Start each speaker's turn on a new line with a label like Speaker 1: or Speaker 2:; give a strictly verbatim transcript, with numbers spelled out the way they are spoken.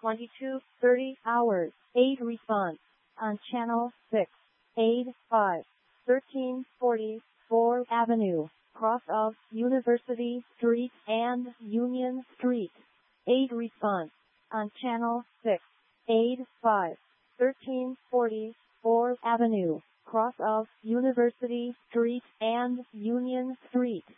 Speaker 1: twenty-two thirty hours. Aid response on channel six. Aid five. thirteen forty, fourth Avenue, cross of University Street and Union Street. Aid response on channel six. Aid five. thirteen forty, fourth Avenue, cross of University Street and Union Street.